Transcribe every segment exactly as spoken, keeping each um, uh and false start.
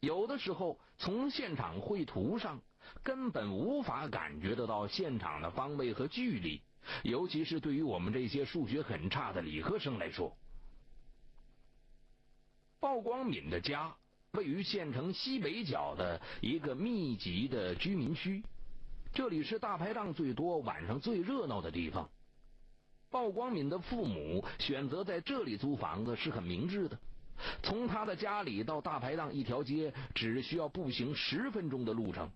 有的时候从现场绘图上根本无法感觉得到现场的方位和距离，尤其是对于我们这些数学很差的理科生来说。鲍光敏的家位于县城西北角的一个密集的居民区，这里是大排档最多、晚上最热闹的地方。鲍光敏的父母选择在这里租房子是很明智的，从他的家里到大排档一条街只需要步行十分钟的路程。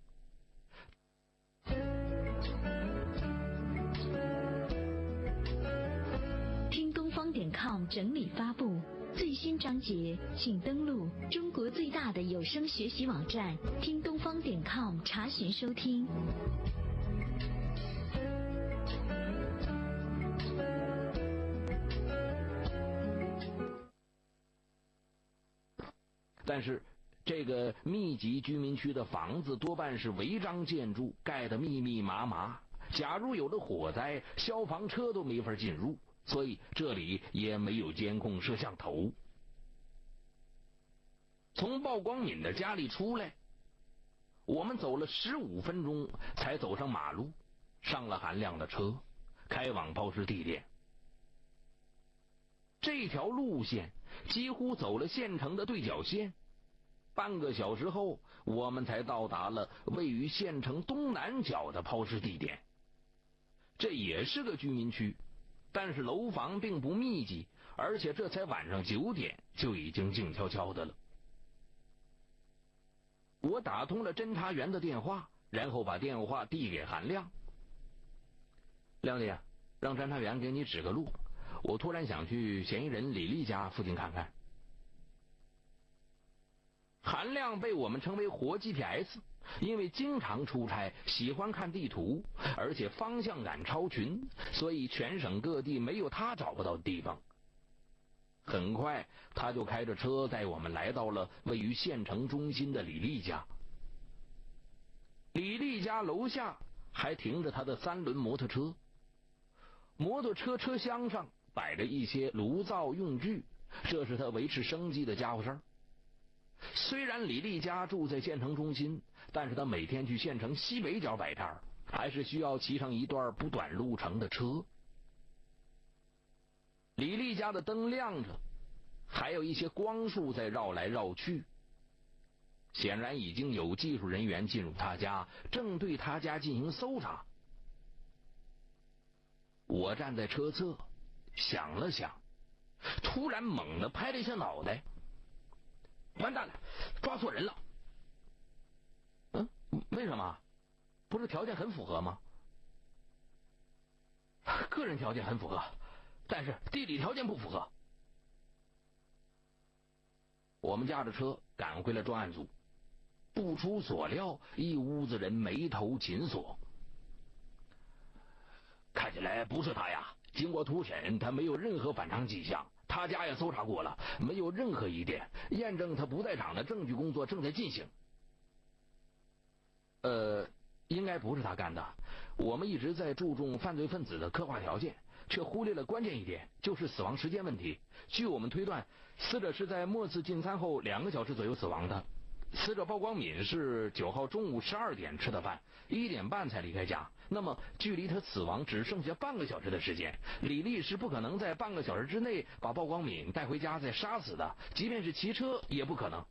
听东方点 com 整理发布最新章节，请登录中国最大的有声学习网站听东方点 com 查询收听。 但是这个密集居民区的房子多半是违章建筑，盖得密密麻麻，假如有了火灾，消防车都没法进入，所以这里也没有监控摄像头。从鲍光敏的家里出来，我们走了十五分钟才走上马路，上了韩亮的车，开往抛尸地点。这条路线几乎走了县城的对角线，半个小时后我们才到达了位于县城东南角的抛尸地点。这也是个居民区，但是楼房并不密集，而且这才晚上九点就已经静悄悄的了。我打通了侦查员的电话，然后把电话递给韩亮。亮弟，让侦查员给你指个路，我突然想去嫌疑人李丽家附近看看。韩亮被我们称为活 G P S， 因为经常出差，喜欢看地图，而且方向感超群，所以全省各地没有他找不到的地方。很快他就开着车带我们来到了位于县城中心的李丽家。李丽家楼下还停着他的三轮摩托车，摩托车车厢上摆着一些炉灶用具，这是他维持生计的家伙事儿。虽然李丽家住在县城中心，但是他每天去县城西北角摆摊，还是需要骑上一段不短路程的车。李丽家的灯亮着，还有一些光束在绕来绕去，显然已经有技术人员进入他家，正对他家进行搜查。我站在车侧想了想，突然猛地拍了一下脑袋，完蛋了，抓错人了。嗯，为什么？不是条件很符合吗？个人条件很符合，但是地理条件不符合。我们驾着车赶回了专案组，不出所料，一屋子人眉头紧锁。看起来不是他呀，经过突审，他没有任何反常迹象，他家也搜查过了，没有任何疑点，验证他不在场的证据工作正在进行。呃，应该不是他干的。我们一直在注重犯罪分子的刻画条件，却忽略了关键一点，就是死亡时间问题。据我们推断，死者是在末次进餐后两个小时左右死亡的。死者鲍光敏是九号中午十二点吃的饭，一点半才离开家，那么距离他死亡只剩下半个小时的时间。李丽是不可能在半个小时之内把鲍光敏带回家再杀死的，即便是骑车也不可能。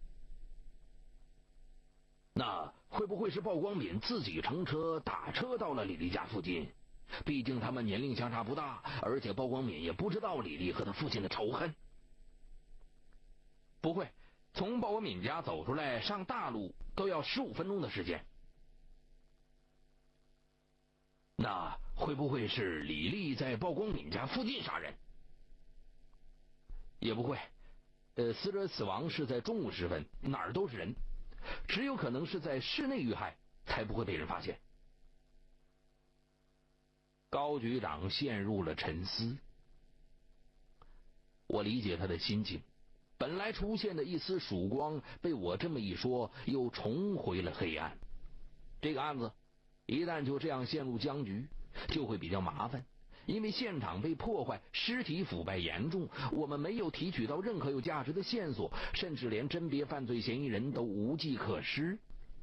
那会不会是鲍光敏自己乘车打车到了李丽家附近？毕竟他们年龄相差不大，而且鲍光敏也不知道李丽和他父亲的仇恨。不会，从鲍光敏家走出来上大路都要十五分钟的时间。那会不会是李丽在鲍光敏家附近杀人？也不会，呃，死者死亡是在中午时分，哪儿都是人，只有可能是在室内遇害，才不会被人发现。高局长陷入了沉思。我理解他的心情，本来出现的一丝曙光被我这么一说又重回了黑暗。这个案子一旦就这样陷入僵局，就会比较麻烦， 因为现场被破坏，尸体腐败严重，我们没有提取到任何有价值的线索，甚至连甄别犯罪嫌疑人都无计可施。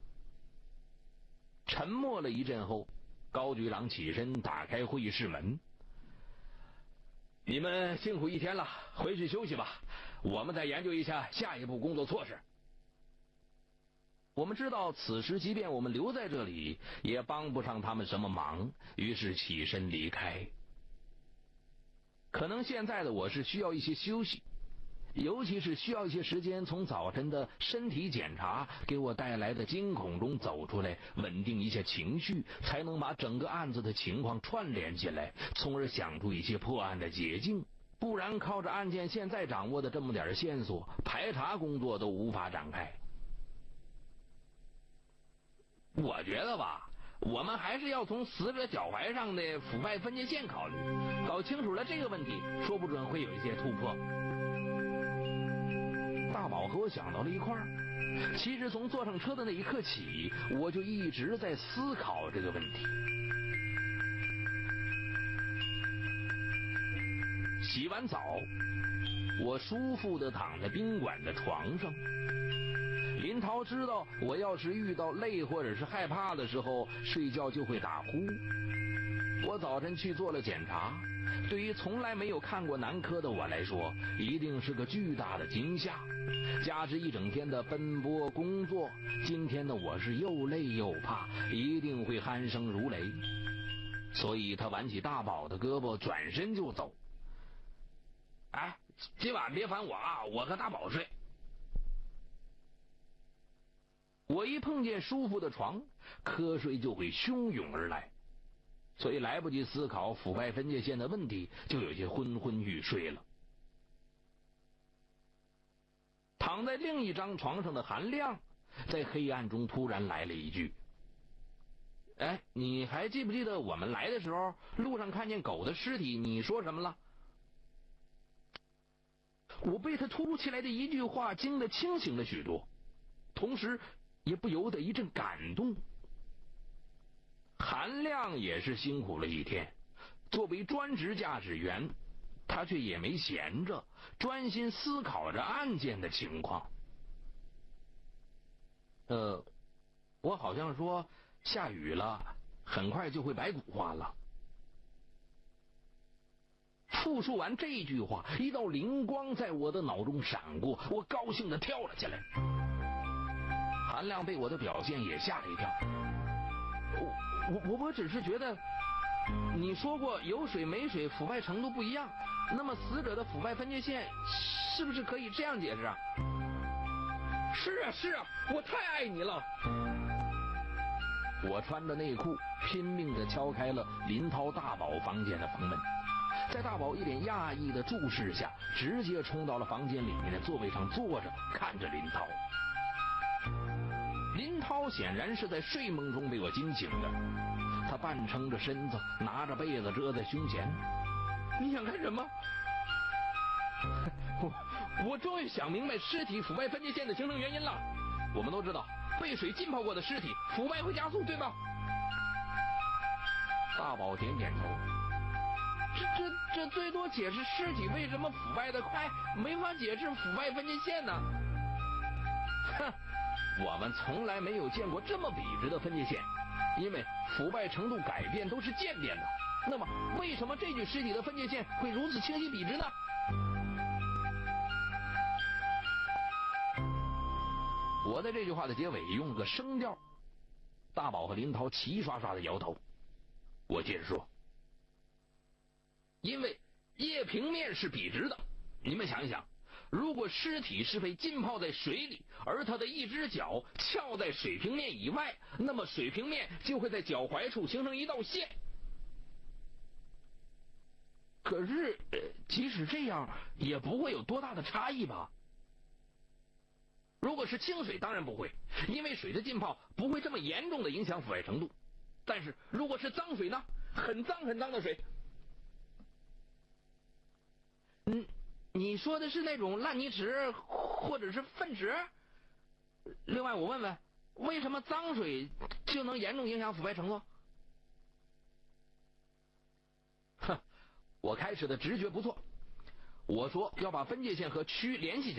沉默了一阵后，高局长起身打开会议室门。你们辛苦一天了，回去休息吧，我们再研究一下下一步工作措施。我们知道此时即便我们留在这里也帮不上他们什么忙，于是起身离开。可能现在的我是需要一些休息，尤其是需要一些时间从早晨的身体检查给我带来的惊恐中走出来，稳定一下情绪，才能把整个案子的情况串联起来，从而想出一些破案的捷径。不然靠着案件现在掌握的这么点线索，排查工作都无法展开。我觉得吧，我们还是要从死者脚踝上的腐败分界线考虑，搞清楚了这个问题，说不准会有一些突破。大宝和我想到了一块儿，其实从坐上车的那一刻起，我就一直在思考这个问题。洗完澡，我舒服地躺在宾馆的床上。林涛知道我要是遇到累或者是害怕的时候，睡觉就会打呼。我早晨去做了检查，对于从来没有看过男科的我来说，一定是个巨大的惊吓。加之一整天的奔波工作，今天的我是又累又怕，一定会鼾声如雷。所以他挽起大宝的胳膊，转身就走。哎，今晚别烦我啊，我和大宝睡。我一碰见舒服的床，瞌睡就会汹涌而来，所以来不及思考腐败分界线的问题，就有些昏昏欲睡了。躺在另一张床上的韩亮在黑暗中突然来了一句：哎，你还记不记得我们来的时候路上看见狗的尸体，你说什么了？我被他突如其来的一句话惊得清醒了许多，同时也不由得一阵感动。韩亮也是辛苦了一天，作为专职驾驶员，他却也没闲着，专心思考着案件的情况。呃，我好像说下雨了，很快就会白骨化了。复述完这句话，一道灵光在我的脑中闪过，我高兴地跳了起来。韩亮被我的表现也吓了一跳。我我我只是觉得，你说过有水没水腐败程度不一样，那么死者的腐败分界线是不是可以这样解释啊？是啊是啊，我太爱你了。我穿着内裤拼命地敲开了林涛大宝房间的房门，在大宝一脸讶异的注视下，直接冲到了房间里面的座位上坐着，看着林涛。林涛显然是在睡梦中被我惊醒的，他半撑着身子，拿着被子遮在胸前。你想干什么？我我终于想明白尸体腐败分界线的形成原因了。我们都知道，被水浸泡过的尸体腐败会加速，对吗？大宝点点头。这这这最多解释尸体为什么腐败的快，没法解释腐败分界线呢。哼，我们从来没有见过这么笔直的分界线，因为腐败程度改变都是渐变的。那么，为什么这具尸体的分界线会如此清晰笔直呢？我在这句话的结尾用了个声调，大宝和林涛齐刷刷的摇头。我接着说，因为液平面是笔直的，你们想一想，如果尸体是被浸泡在水里，而它的一只脚翘在水平面以外，那么水平面就会在脚踝处形成一道线。可是，呃，即使这样，也不会有多大的差异吧？如果是清水，当然不会，因为水的浸泡不会这么严重的影响腐败程度。但是如果是脏水呢？很脏很脏的水。嗯，你说的是那种烂泥池或者是粪池？另外我问问，为什么脏水就能严重影响腐败程度？哼， 我开始的直觉不错，我说要把分界线和区联系起来。